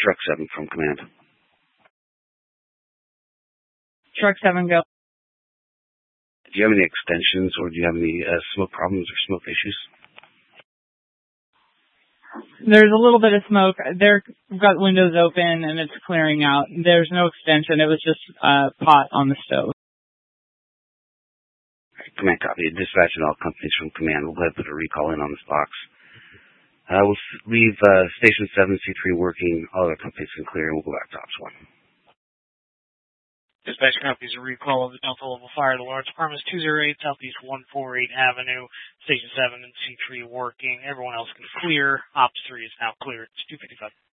Truck 7 from Command. Truck 7, go. Do you have any extensions, or do you have any smoke problems or smoke issues? There's a little bit of smoke. We've got windows open, and it's clearing out. There's no extension. It was just pot on the stove. Command copy. Dispatching all companies from Command. We'll go ahead and put a recall in on this box. We'll leave Station 7, C3 working. All other companies can clear, and we'll go back to Ops 1. Dispatch copies a recall of the Delta level fire to Lawrence Apartments 208 Southeast 148 Avenue. Station 7 and C3 working. Everyone else can clear. Ops 3 is now clear. It's 2:55.